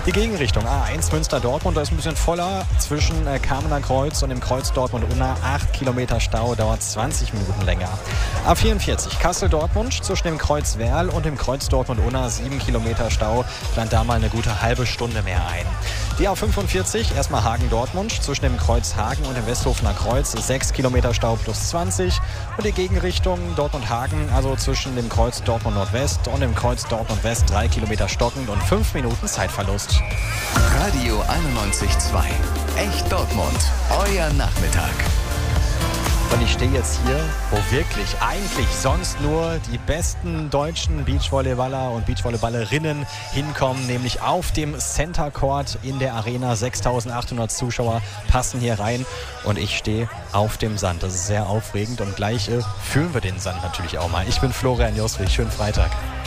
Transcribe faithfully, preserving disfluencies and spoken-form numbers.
Die Gegenrichtung A eins Münster-Dortmund, da ist ein bisschen voller zwischen äh, Kamener Kreuz und dem Kreuz Dortmund-Unna. acht Kilometer Stau, dauert zwanzig Minuten länger. A vierundvierzig Kassel-Dortmund zwischen dem Kreuz Werl und dem Kreuz Dortmund-Unna. sieben Kilometer Stau, plant da mal eine gute halbe Stunde mehr ein. Die A fünfundvierzig, erstmal Hagen-Dortmund zwischen dem Kreuz Hagen und dem Westhofener Kreuz. sechs Kilometer Stau plus zwanzig. Und die Gegenrichtung Dortmund-Hagen, also zwischen dem Kreuz Dortmund-Nordwest und dem Kreuz Dortmund-West. drei Kilometer stockend und fünf Minuten Zeitverlust. Radio einundneunzig Komma zwei. Echt Dortmund. Euer Nachmittag. Und ich stehe jetzt hier, wo wirklich eigentlich sonst nur die besten deutschen Beachvolleyballer und Beachvolleyballerinnen hinkommen, nämlich auf dem Center Court in der Arena. sechstausendachthundert Zuschauer passen hier rein und ich stehe auf dem Sand. Das ist sehr aufregend und gleich äh, fühlen wir den Sand natürlich auch mal. Ich bin Florian Joswig, schönen Freitag.